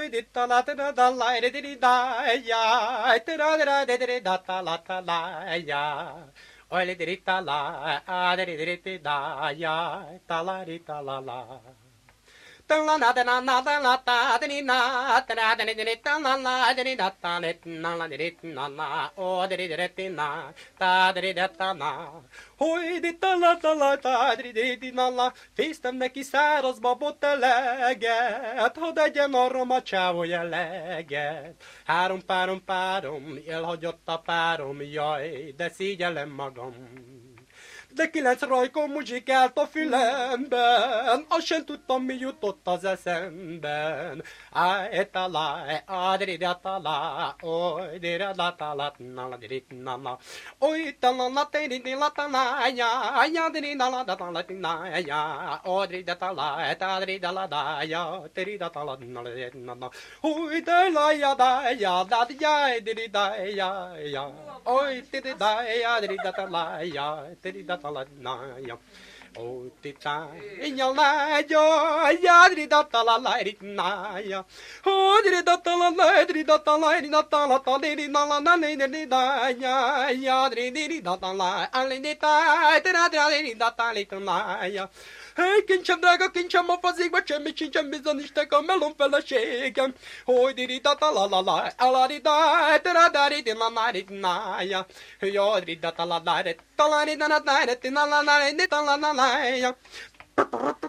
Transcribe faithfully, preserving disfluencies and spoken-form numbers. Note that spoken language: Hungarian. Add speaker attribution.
Speaker 1: di ta la ta da la di di da ya ta da da di di da ta la ta la ya oi di di ta la a di di di da ya ta la di ta la la ta la na ta na na ta la ta di na ta da di di ta la la di di da ta le na la di di na na o di di di na ta di di ta na oi di ta la ta la ta di di di na la fésztem neki szárazba boteleget, hadd egyen arra macsávolja leget. Három párom párom, elhagyott a párom, jaj, de szégyellem magam. De kilenc rajkó muzsikált a fülemben, azt sem tudtam, mi jutott az eszemben. Áj, talá, ádride talá, oly, dire la talá, nala, diri, nala, oly, talala, tiri, la talá, ya, ya, diri, nala, da talá, tina, ya, odride talá, tádride la da, ya, tiri, da talá, nala, nala, oly, de la, ya, da, ya, da, ya, diri, da, ya, ya, oy, tiri, da, ya, diri, da talá, ya, tiri, da talá, ya. Oh, tita, inya la yo, ya dri da ta la la ri na ya. Oh, dri da ta la la dri da ta la ri da ta la ta dri na la na ne ne da ya ya dri dri da ta la ale de ta tra tra ri da ta li na ya. Hey, kincsem drága, kincsem a fazékba, semmi sincsen bizonyíték a melon feleségem. Hogy diri da ta la la la, ala di da, tra da ri di la na ri na ya. Yo dri da ta la la ri, ta la ri da na da ri, na la la ri, ta la la la ya.